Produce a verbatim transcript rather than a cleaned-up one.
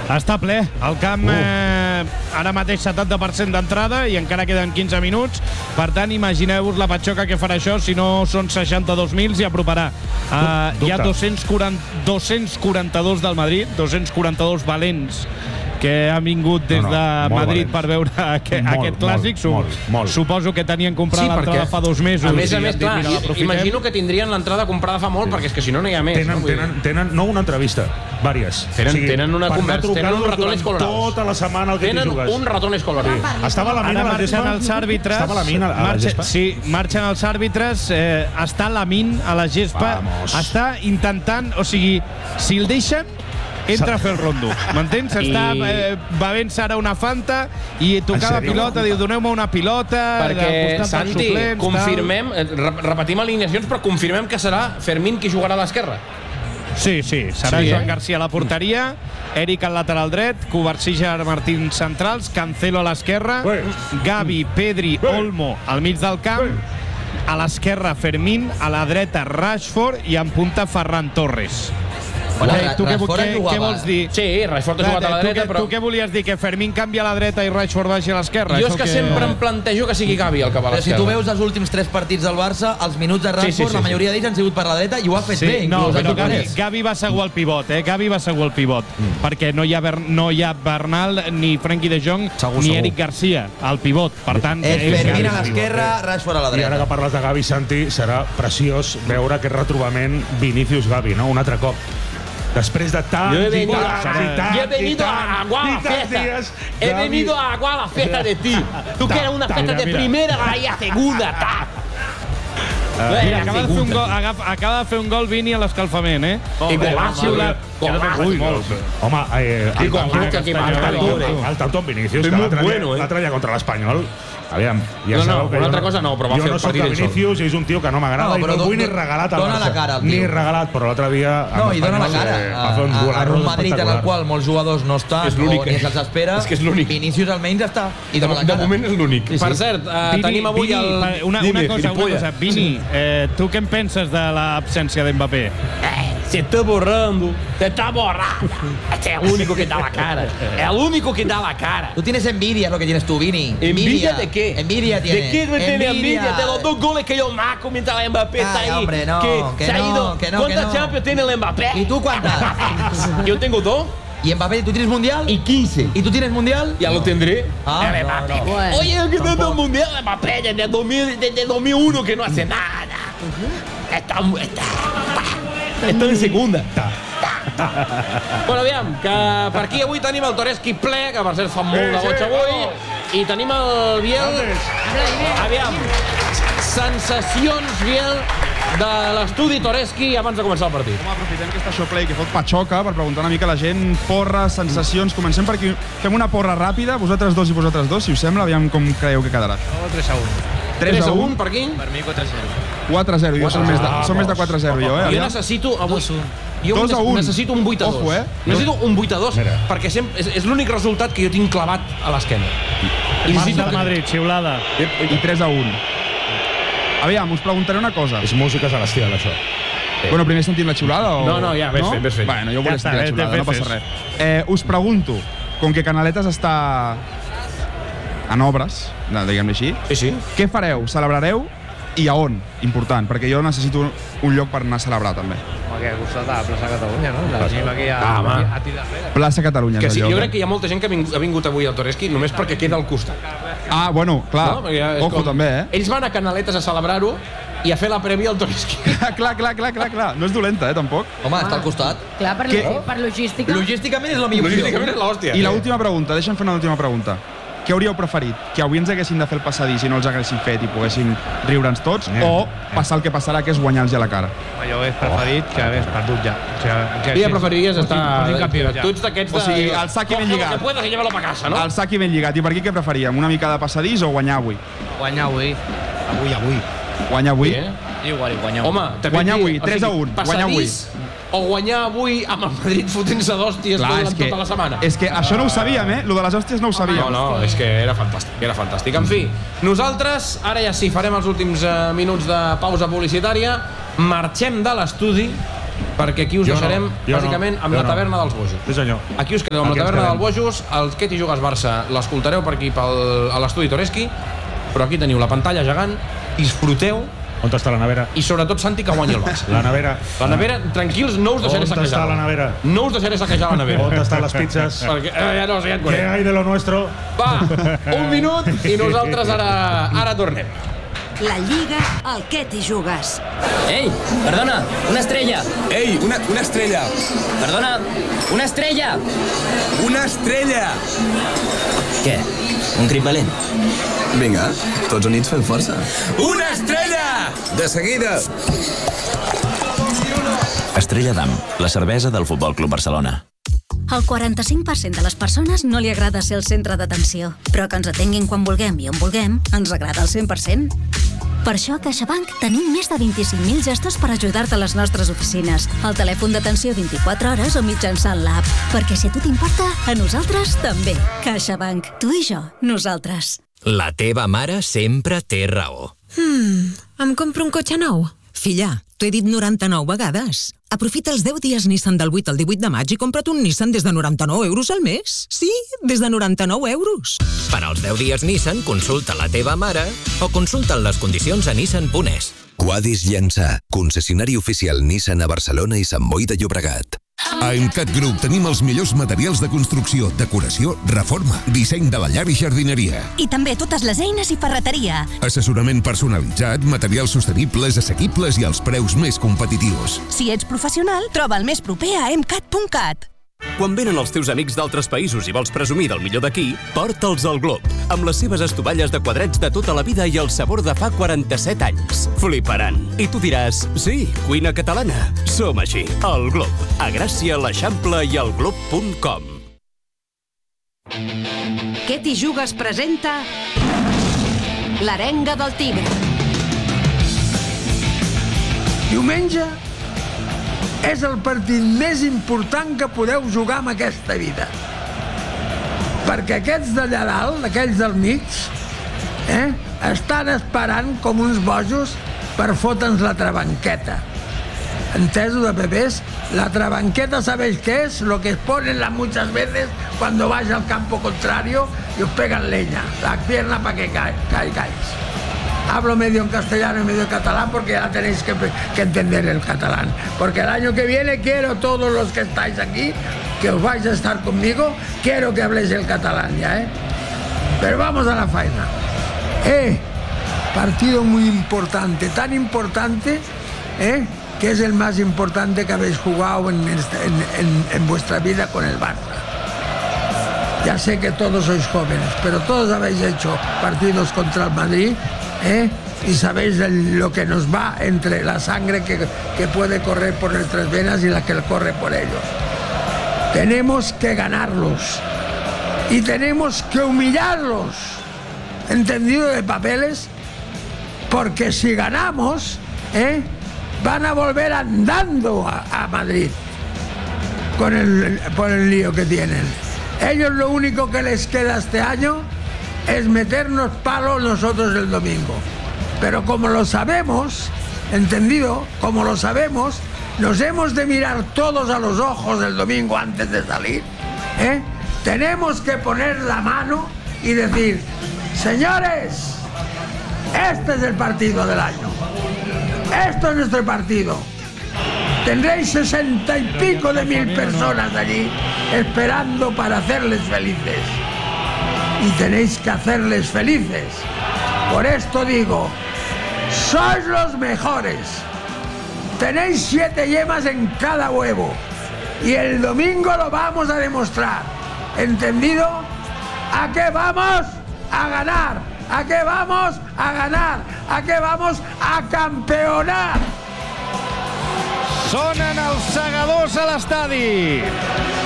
Està ple. El camp uh. eh, ara mateix setanta per cent d'entrada i encara queden quinze minuts. Per tant, imagineu-vos la patxoca que farà això. Si no són seixanta-dos mil, s'hi aproparà. Uh, hi ha dos-cents quaranta-dos del Madrid, dos-cents quaranta-dos valents que han vingut des no, no, de Madrid valents. Per veure aquest, molt, aquest clàssic. Molt, molt. Suposo que tenien comprat sí, l'entrada fa dos mesos. A més a més, clar, imagino que tindrien l'entrada comprada fa molt, sí. perquè és que si no, no hi ha més. Tenen, no, tenen, tenen no una entrevista, vàries. Tenen, o sigui, tenen una conversa, tenen un ratones colorados. Tota la setmana el que t'hi jugues. Tenen un ratones colorados. Sí. Estava a la mina a la gespa. Els àrbitres, Estava a la mina a la gespa. Sí, marxen els àrbitres, eh, està la min a la gespa, Vamos. Està intentant, o sigui, si el deixen, entra a fer el rondo, m'entens? I... Està eh, bevent-se ara una Fanta i tocar la pilota, diu, doneu-me una pilota. Perquè, Santi, suplents, confirmem, tal. repetim alineacions, però confirmem que serà Fermín qui jugarà a l'esquerra. Sí, sí, serà sí, Joan eh? Garcia a la porteria, Eric al lateral dret, Covarsí, Martín centrals, Cancelo a l'esquerra, Gavi, Pedri, Olmo al mig del camp, a l'esquerra Fermín, a la dreta Rashford i en punta Ferran Torres. Bueno, okay, tu què, què, què vols dir? Sí, Rashford ha jugat a la dreta, tu, però... Tu què volies dir? Que Fermín canvia a la dreta i Rashford vagi a l'esquerra? Jo és que, que sempre em plantejo que sigui Gavi el que va a l'esquerra. Però si tu veus els últims tres partits del Barça, els minuts de Rashford, sí, sí, sí, la majoria d'ells han sigut per la dreta i ho ha fet sí, bé. No, però Gavi, Gavi, Gavi va segur al pivot, eh? Gavi va segur al pivot, mm. perquè no hi, ha Ber, no hi ha Bernal, ni Frenkie de Jong, segur, ni segur. Eric Garcia al pivot. Per tant, és Fermín a l'esquerra, Rashford a la dreta. I ara que parles de Gavi, Santi, serà preciós veure aquest retrobament Vinícius-Gavi, no? Un altre cop. Després de tant Yo he venido, i tant, i tant, yo he venido a aguar la fiesta. Días, he venido a aguar la fiesta de ti. Tú que eres una fiesta de primera, vaya segunda. Ta. Uh, mira, acaba de, fer un gol, acaba de fer un gol Vini a l'escalfament, eh? I golazo, golazo. Home, eh, el tanto Vinícius, que l'altre dia contra l'Espanyol. Aviam, ja no, sabeu no, que una altra cosa no, però va jo fer no el partit soc de Vinícius i és un tio que no m'agrada no, i no el vull ni regalat al Barça. Dona la cara al tio. Ni regalat, però l'altre dia... No, i dona la cara. A un Madrid en el qual molts jugadors no estan o ni se'ls espera, Vinícius almenys està i dona la cara. De moment és l'únic. Per cert, tenim avui el... Una cosa, una cosa. Vini, tu què en penses de l'absència d'Mbappé? Se está borrando, se está borrando. Este es el único que da la cara. Es el único que da la cara. Tú tienes envidia, lo que tienes tú, Vini. ¿Envidia de qué? Envidia tienes. ¿De qué me tiene envidia? De los dos goles que yo marco mientras el Mbappé está ahí. Hombre, no, que, que se no, ha ido. que no, ¿Cuántas que no. Champions tiene el Mbappé? ¿Y tú cuántas? Yo tengo dos. ¿Y Mbappé, tú tienes mundial? Y quince. ¿Y tú tienes mundial? Ya lo tendré. Ah, no, no. Bueno, oye, el que tiene el mundial de Mbappé desde, dos mil, desde dos mil uno que no hace nada. Está, está, està en segunda. Bueno, aviam, que per aquí avui tenim el Toreski ple, que per cert fa molt de goig avui, i tenim el Biel... Aviam, sensacions, Biel, de l'estudi Toreski abans de començar el partit. Home, aprofitem que està això ple i que fot patxoca per preguntar una mica a la gent porres, sensacions. Comencem per aquí. Fem una porra ràpida, vosaltres dos i vosaltres dos, si us sembla, aviam com creieu que quedarà. tres a un. tres a un, per aquí? Per mi quatre a zero. quatre a zero, jo som més de, som més de quatre a zero, jo, eh? Jo necessito... dos a un. Jo dos a un. necessito un vuit a dos. Ojo, eh? Necessito un vuit a dos, perquè sempre, és, és l'únic resultat que jo tinc clavat a l'esquena. I necessito del Madrid, xiulada. I tres a un. Aviam, us preguntaré una cosa. És música celestial, això. Bueno, primer sentim la xiulada o... No, no, ja, ves fent, ves fent. Bueno, jo volia sentir la xiulada, no passa res. Eh, us pregunto, com que Canaletes està en obres, diguem-ne així, sí, sí. Què fareu? Celebrareu? I a on? Important, perquè jo necessito un lloc per anar a celebrar, també. Aquí al costat de la plaça Catalunya, no? La tenim aquí a, ah, a ti darrere. Plaça Catalunya, que és sí, el lloc. Jo crec que hi ha molta gent que ha vingut, ha vingut avui al Toreski només perquè queda al costat. Ah, bueno, clar. No? Ojo, com... també, eh? Ells van a Canaletes a celebrar-ho i a fer la prèvia al Toreski. clar, clar, clar, clar, clar. No és dolenta, eh, tampoc. Home, està al costat. Clar, per, que... per logística. Logísticament és la millor opció. Logísticament és l'hòstia. I l'última pregunta, deixa'm fer una última pregunta. Què hauríeu preferit? Que avui ens haguessin de fer el passadís i no els haguessin fet i poguessin riure'ns tots? Eh, o passar el que passarà, que és guanyar-los a la cara? Jo hagués preferit que hagués perdut ja. O sigui, que, ja preferiries estar... Tu ets d'aquests de... O sigui, el sac i ben lligat. Que puedes i llévalo pa casa, no? El sac i ben lligat. I per aquí què preferíem? Una mica de passadís o guanyar avui? Guanyar avui. Avui, avui. Guanyar avui? Igual, guanyar avui. Home, guanyar avui, tres a un. Guanyar avui. O guanyar avui amb el Madrid fotent-se d'hòsties durant tota la setmana. És que això no ho sabíem, eh? Lo de les hòsties no ho sabíem. No, no, és que era fantàstic, era fantàstic. En fi, nosaltres, ara ja sí, farem els últims uh, minuts de pausa publicitària, marxem de l'estudi perquè aquí us Jo deixarem, no, jo bàsicament, no, amb jo la no. taverna dels bojos. Sí, senyor. Aquí us quedeu amb Aquí la ens taverna quedem. dels bojos, el Què t'hi jugues Barça l'escoltareu per aquí pel, a l'estudi Toreski, però aquí teniu la pantalla gegant, disfruteu, On està la nevera? i sobretot Santi que guanyi el Barça. La nevera. La nevera, tranquils, no us deixaré On saquejar. està la nevera? No us deixaré saquejar la nevera. On estan les pizzas? Perquè, eh, ja no, ja et ¿Qué conec. hay de lo nuestro? Va, un minut i nosaltres ara, ara tornem. La Lliga, al Què t'hi jugues. Ei, perdona, una estrella. Ei, una, una estrella. Perdona, una estrella. Una estrella. Què? Un crit valent? Vinga, tots units fem força. Una estrella! De seguida. Estrella Damm, la cervesa del Futbol Club Barcelona. El quaranta-cinc per cent de les persones no li agrada ser el centre d'atenció, però que ens atenguin quan vulguem i on vulguem ens agrada al cent per cent. Per això a CaixaBank tenim més de vint-i-cinc mil gestors per ajudar-te a les nostres oficines, al telèfon d'atenció vint-i-quatre hores o mitjançant l'app. Perquè si a tu t'importa, a nosaltres també. CaixaBank. Tu i jo. Nosaltres. La teva mare sempre té raó. Hmm, em compro un cotxe nou? Filla, t'ho he dit noranta-nou vegades. Aprofita els deu dies Nissan del vuit al divuit de maig i compra't un Nissan des de noranta-nou euros al mes. Sí, des de noranta-nou euros. Per als deu dies Nissan, consulta la teva mare o consulta les condicions a nissan punt es. Quadis Llançà, concessionari oficial Nissan a Barcelona i Sant Boi de Llobregat. A Emcat Group tenim els millors materials de construcció, decoració, reforma, disseny de la llar i jardineria. I també totes les eines i ferreteria. Assessorament personalitzat, materials sostenibles, assequibles i els preus més competitius. Si ets professional, troba el més proper a emcat punt cat. Quan venen els teus amics d'altres països i vols presumir del millor d'aquí, porta'ls al Glob, amb les seves estovalles de quadrets de tota la vida i el sabor de fa quaranta-set anys. Fliparan. I tu diràs, sí, cuina catalana. Som així. El Glob. A Gràcia, l'Eixample i el glob punt com. Què t'hi jugues presenta l'Arenga del Tigre. Diumenge és el partit més important que podeu jugar en aquesta vida. Perquè aquests d'allà dalt, aquells del mig, eh, estan esperant com uns bojos per fotre'ns la trabanqueta. ¿Enteso de bebés? La trabanqueta, ¿sabéis qué es? Lo que ponen muchas veces cuando vais al campo contrario y os pegan leña. La pierna para que caigáis. Hablo medio en castellano y medio en catalán porque ya tenéis que, que entender el catalán. Porque el año que viene quiero todos los que estáis aquí, que os vais a estar conmigo, quiero que habléis el catalán ya, ¿eh? Pero vamos a la faena. Eh, partido muy importante, tan importante, ¿eh?, que es el más importante que habéis jugado en, en, en, en vuestra vida con el Barça. Ya sé que todos sois jóvenes, pero todos habéis hecho partidos contra el Madrid, ¿eh? Y sabéis el, lo que nos va entre la sangre que, que puede correr por nuestras venas y la que corre por ellos. Tenemos que ganarlos y tenemos que humillarlos, ¿entendido de papeles? Porque si ganamos, ¿eh?, van a volver andando a, a Madrid con el, por el lío que tienen. Ellos lo único que les queda este año es meternos palos nosotros el domingo. Pero como lo sabemos, ¿entendido? Como lo sabemos, nos hemos de mirar todos a los ojos el domingo antes de salir, ¿eh? Tenemos que poner la mano y decir, señores, este es el partido del año. Esto es nuestro partido. Tendréis sesenta y pico de mil personas allí esperando para hacerles felices. Y tenéis que hacerles felices. Por esto digo, sois los mejores. Tenéis siete yemas en cada huevo. Y el domingo lo vamos a demostrar. ¿Entendido? ¿A qué vamos? A ganar. ¿A qué vamos? A ganar. ¿A qué vamos? A campeonar. Sonen els segadors a l'estadi.